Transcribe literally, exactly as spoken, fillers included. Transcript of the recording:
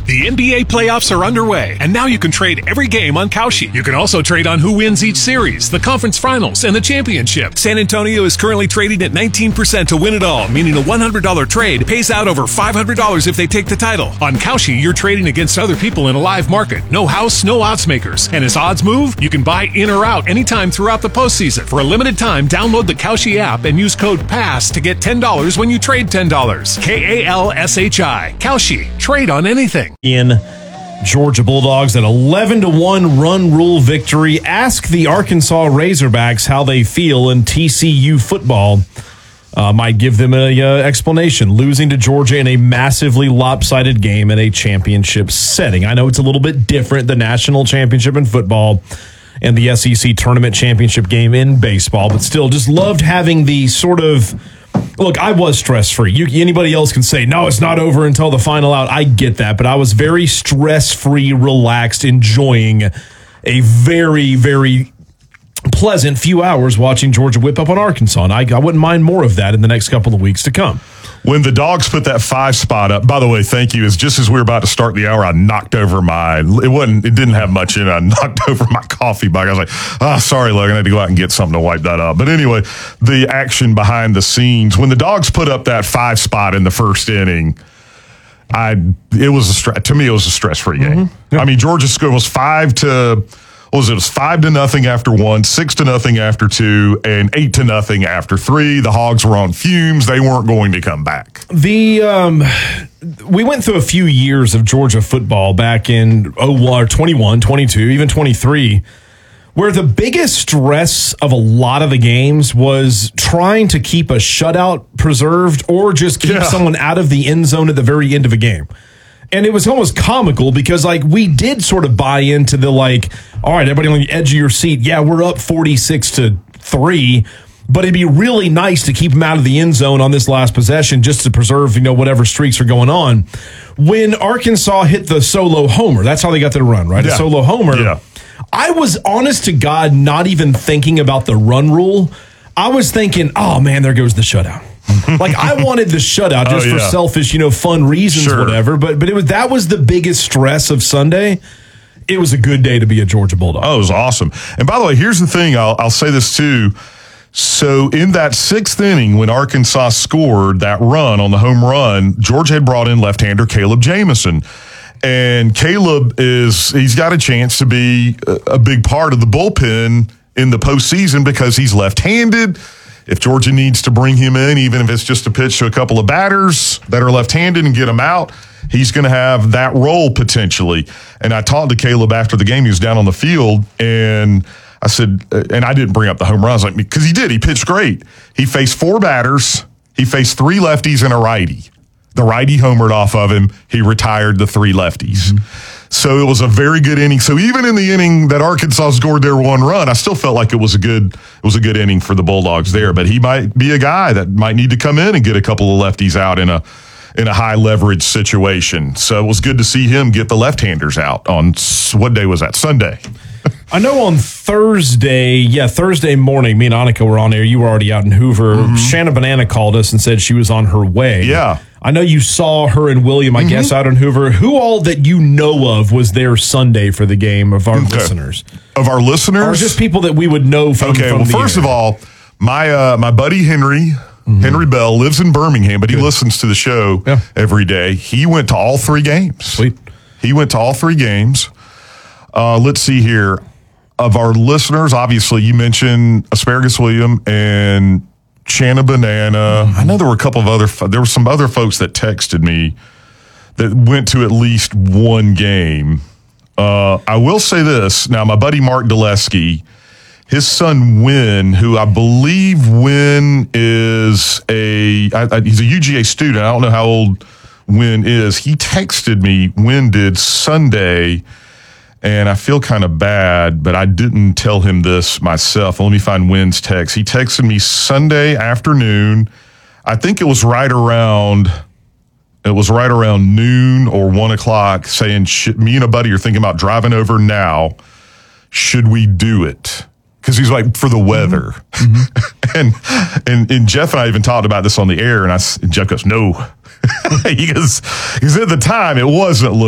The N B A playoffs are underway, and now you can trade every game on Kalshi. You can also trade on who wins each series, the conference finals, and the championship. San Antonio is currently trading at nineteen percent to win it all, meaning a one hundred dollars trade pays out over five hundred dollars if they take the title. On Kalshi, you're trading against other people in a live market. No house, no odds makers. And as odds move, you can buy in or out anytime throughout the postseason. For a limited time, download the Kalshi app and use code PASS to get ten dollars when you trade ten dollars. K A L S H I. Kalshi. Trade on anything. In Georgia Bulldogs, an eleven to one run rule victory. Ask the Arkansas Razorbacks how they feel, and T C U football uh, might give them an uh, explanation. Losing to Georgia in a massively lopsided game in a championship setting. I know it's a little bit different, the national championship in football and the S E C tournament championship game in baseball, but still just loved having the sort of... Look, I was stress-free. You, anybody else can say, no, it's not over until the final out. I get that, but I was very stress-free, relaxed, enjoying a very, very pleasant few hours watching Georgia whip up on Arkansas, and I, I wouldn't mind more of that in the next couple of weeks to come. When the Dogs put that five spot up, by the way, thank you, is just as we were about to start the hour, I knocked over my, it wasn't, it didn't have much in it. I knocked over my coffee mug. I was like, ah, oh, sorry, Logan, I had to go out and get something to wipe that up. But anyway, the action behind the scenes, when the Dogs put up that five spot in the first inning, I, it was a stress, to me, it was a stress-free game. Mm-hmm. Yeah. I mean, Georgia score was five to, what was it? It was five to nothing after one, six to nothing after two, and eight to nothing after three. The Hogs were on fumes. They weren't going to come back. The um, we went through a few years of Georgia football back in oh one, twenty-one, twenty-two, even twenty-three, where the biggest stress of a lot of the games was trying to keep a shutout preserved or just keep yeah. someone out of the end zone at the very end of a game. And it was almost comical because, like, we did sort of buy into the, like, all right, everybody on the edge of your seat. Yeah, we're up forty-six to three, but it'd be really nice to keep them out of the end zone on this last possession just to preserve, you know, whatever streaks are going on. When Arkansas hit the solo homer, that's how they got their run, right? Yeah. A solo homer. Yeah. I was, honest to God, not even thinking about the run rule. I was thinking, oh, man, there goes the shutout. Like, I wanted the shutout just oh, yeah. for selfish, you know, fun reasons, sure. whatever. But but it was that was the biggest stress of Sunday. It was a good day to be a Georgia Bulldog. Oh, it was awesome. And by the way, here's the thing. I'll, I'll say this too. So in that sixth inning, when Arkansas scored that run on the home run, Georgia had brought in left-hander Caleb Jamison. And Caleb is, he's got a chance to be a, a big part of the bullpen in the postseason because he's left-handed. If Georgia needs to bring him in, even if it's just a pitch to a couple of batters that are left-handed and get him out, he's going to have that role potentially. And I talked to Caleb after the game. He was down on the field, and I said, and I didn't bring up the home run. I was like, because he did. He pitched great. He faced four batters. He faced three lefties and a righty. The righty homered off of him. He retired the three lefties. Mm-hmm. So it was a very good inning. So even in the inning that Arkansas scored their one run, I still felt like it was a good it was a good inning for the Bulldogs there. But he might be a guy that might need to come in and get a couple of lefties out in a in a high leverage situation. So it was good to see him get the left-handers out on, what day was that? Sunday. I know on Thursday, yeah, Thursday morning, me and Annika were on air. You were already out in Hoover. Mm-hmm. Shannon Banana called us and said she was on her way. Yeah. I know you saw her and William, I mm-hmm. guess, out in Hoover. Who all that you know of was there Sunday for the game of our okay. listeners? Of our listeners? Or just people that we would know from, okay, from well, the first air. of all, my uh, my buddy Henry, mm-hmm. Henry Bell, lives in Birmingham, but he Good. listens to the show yeah. every day. He went to all three games. Sweet. He went to all three games. Uh, let's see here. Of our listeners, obviously, you mentioned Asparagus William and Shanna Banana. Mm-hmm. I know there were a couple of other, there were some other folks that texted me that went to at least one game. Uh, I will say this. Now, my buddy Mark Dulesky, his son Wynn, who I believe Wynn is a, I, I, he's a U G A student. I don't know how old Wynn is. He texted me, Wynn did Sunday, and I feel kind of bad, but I didn't tell him this myself. Let me find Wynn's text. He texted me Sunday afternoon. I think it was right around, it was right around noon or one o'clock, saying, me and a buddy are thinking about driving over now. Should we do it? Because he's like, for the weather. Mm-hmm. and, and and Jeff and I even talked about this on the air, and, I, and Jeff goes, no. he goes, because at the time, it wasn't